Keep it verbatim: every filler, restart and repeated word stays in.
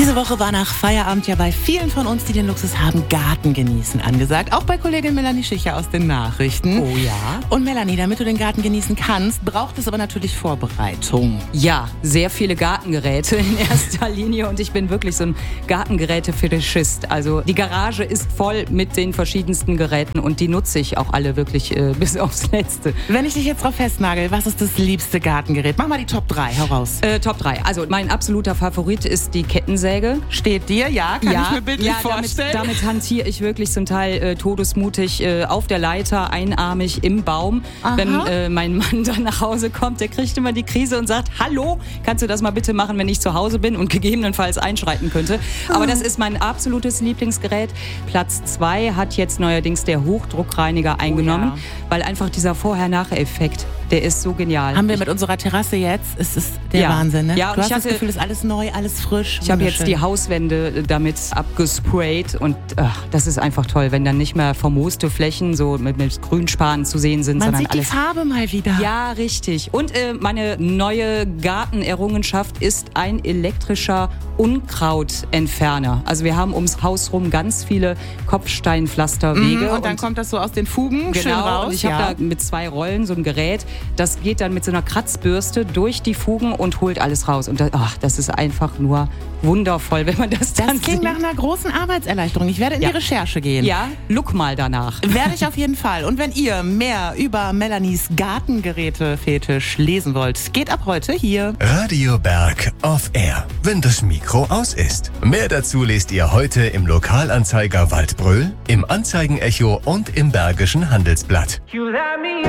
Diese Woche war nach Feierabend ja bei vielen von uns, die den Luxus haben, Garten genießen angesagt. Auch bei Kollegin Melanie Schicher aus den Nachrichten. Oh ja. Und Melanie, damit du den Garten genießen kannst, braucht es aber natürlich Vorbereitung. Ja, sehr viele Gartengeräte in erster Linie und ich bin wirklich so ein Gartengeräte-Fetischist. Also die Garage ist voll mit den verschiedensten Geräten und die nutze ich auch alle wirklich äh, bis aufs Letzte. Wenn ich dich jetzt drauf festnagel, was ist das liebste Gartengerät? Mach mal die Top drei, hau raus. Äh, Top drei. Also mein absoluter Favorit ist die Kettensäge. Steht dir? Ja, kann ja, ich mir bildlich ja, vorstellen. Damit, damit hantiere ich wirklich zum Teil äh, todesmutig äh, auf der Leiter, einarmig im Baum. Aha. Wenn äh, mein Mann dann nach Hause kommt, der kriegt immer die Krise und sagt, hallo, kannst du das mal bitte machen, wenn ich zu Hause bin und gegebenenfalls einschreiten könnte. Aber das ist mein absolutes Lieblingsgerät. Platz zwei hat jetzt neuerdings der Hochdruckreiniger eingenommen, Oh ja. weil einfach dieser Vorher-Nachher-Effekt, der ist so genial. Haben wir mit unserer Terrasse jetzt, es ist der Ja. Wahnsinn, ne? Ja, du hast ich das hatte- Gefühl, es ist alles neu, alles frisch. Ich habe jetzt wunderschön. die Hauswände damit abgesprayt und ach, das ist einfach toll, wenn dann nicht mehr vermooste Flächen so mit, mit Grünspan zu sehen sind, Man sondern sieht die alles. Farbe mal wieder. Ja, richtig. Und äh, meine neue Gartenerrungenschaft ist ein elektrischer Unkrautentferner. Also wir haben ums Haus rum ganz viele Kopfsteinpflasterwege. Mhm, und dann kommt das so aus den Fugen schön Genau, raus. und ich ja. habe da mit zwei Rollen so ein Gerät, das geht dann mit so einer Kratzbürste durch die Fugen und holt alles raus. Und das, ach, das ist einfach nur wundervoll, wenn man das dann Das klingt sieht. nach einer großen Arbeitserleichterung. Ich werde in Ja. die Recherche gehen. Ja, look mal danach. Werde ich auf jeden Fall. Und wenn ihr mehr über Melanies Gartengeräte-Fetisch lesen wollt, geht ab heute hier. Radio Berg off Air, wenn das Mikro aus ist. Mehr dazu lest ihr heute im Lokalanzeiger Waldbröl, im Anzeigenecho und im Bergischen Handelsblatt.